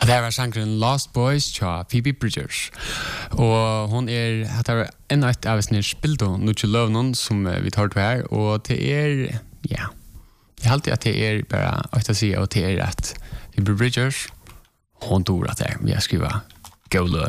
Det här var sangren Lost Boys tja Phoebe Bridgers. Och hon att det var ännu ett av sin spildo Nucci Lovnon som vi tar till här. Och det ja, jag alltid att det bara att säga och det att Phoebe Bridgers hon tror att det vi har skriva Go.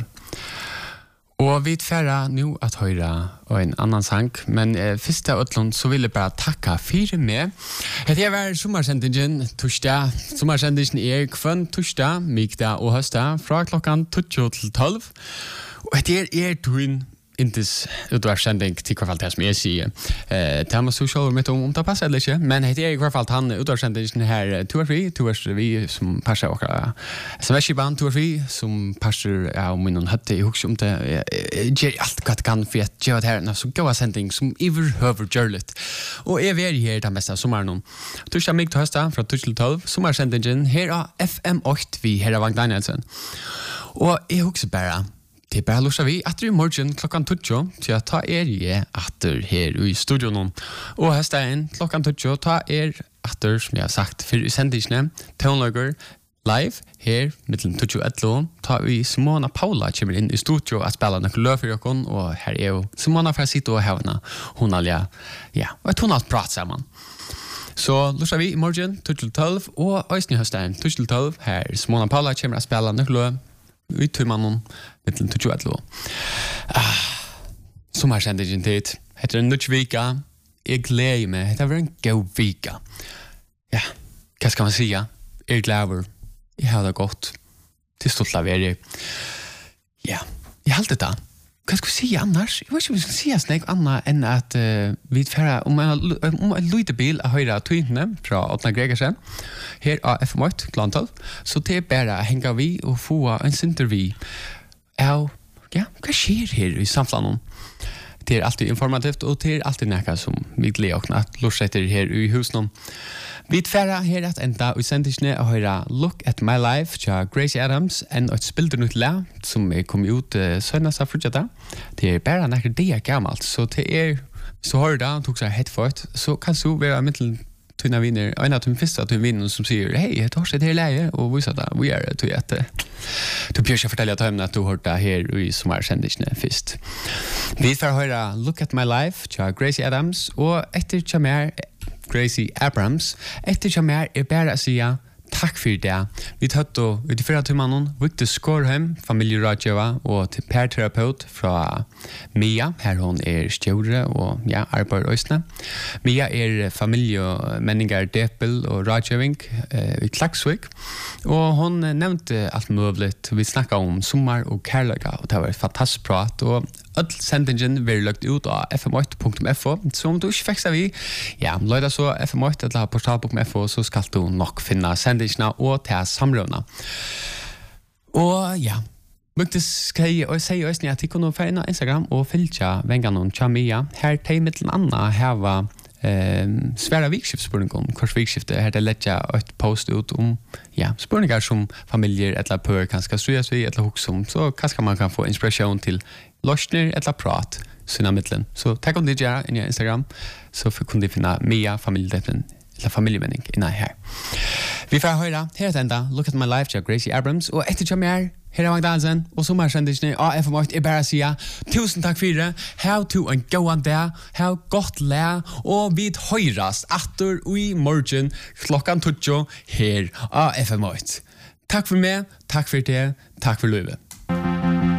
Och vi färra nu att höra en annan sang, men första ötlund så vill jag bara tacka för mig. Det var sommarsändningen torsdag. Sommarsändningen kvann torsdag, mikdag och hösta från klockan 12 till 12. Och det twin intis utvarsändning till kvar fall det som jag säger. Tema social med om det passar eller inte, men det i kvar fall han utvarsändningen här tour vi som passar och smashband tour som passar av min hade i hus om det ger allt vad kan för att göra det här så goda sändning som över görligt. Och är vi här det mesta sommaren. Torsdag mig till hösta från 12 till 12 sommarsändningen här av FM8 vi här av Vagn Danielsen. Och jag också bara det bara lustar vi att i morgon klockan 12 till att ta åter här i studion. Och hösten klockan 12 ta åter som jag sagt för i sändningen tonlager live här mellan 12 och 11 tar vi Simona Paula kommer in i studio att spela några löv för er och här är Simona för att sitta och hävna hon alla och hon har pratat samman. Så lustar vi i morgon 12 och ösning hösten 12 här Simona Paula kommer att spela några löv vi tog mannen mellan 12 och 11. Sommarsändningen tid. Heter en nutch vika. Jag gläder mig. Det var en god vika. Ja, vad ska man säga? Jag gläder. Jag har det gott. Till stolt av er. Ja, jag har alltid det. Vad ska jag säga annars? Jag vet inte om jag ska säga snägg annat än att vi färra om en liten bil att höra tydligen från Åtna Gregersen här av FM8 Glantal. Så det är bara att hänga vi och få en intervju av vad sker här i samfunnet. Det är alltid informativt och det är alltid något som vi gläder oss att låsa efter här i husen. Vi färra här att ända och sändningen att höra Look at My Life till Gracie Adams en ett spildernytt lä som kom ut söndags första. Det är bara när det är gammalt så det är så har det tog så headphone så kan så vara mellan tunna vinner en av de första tunna vinnarna som säger hej jag tar sig det här läge och vi sa där vi är till att du bjöd sig fortälja till att du hört det här i sommarsändningen först. Vi får höra Look at My Life till Gracie Adams och efter Chamar Gracie Abrams efter Chamar bara att säga tack för det. Vi tar då utifrån till mannen Victor Skorhem familjerådgivare och till parterapeut från Mia här hon stjorde och arbetar ösna. Mia familjemänningar depel och rådgivning i Klaxvik och hon nämnde allt möjligt vi snackade om sommar och kärleka och det var ett fantastiskt prat och all sändningen blir lagt ut av fm8.fo så om du inte fixar vi löjda så fm8 eller portal.fo så ska du nog finna sändningarna och ta samrövna. Och möjligtvis ska jag säga också att jag kan följa Instagram och följa vängan och Chamia. Här till mittel Anna här svära vikskiftspurningar. Kors vikskifte här det lägga ett post ut om spurningar som familjer eller par kanske stryas vid eller hux om så kanske man kan få inspiration till lösningar eller prat sina mittlen. Så tack om det gör in i Instagram så för kunde finna Mia familjedeten eller familjemänning innan här. Vi får höra här ända Look at My Life till Gracie Abrams och efter Chamar här är Magdalsen och sommarsändningen av FM8 bara säga tusen tack för det. How to en go där. How gott lä och vi höras åter i morgon klockan 12 här av FM8. Tack för mig, tack för det, tack för livet.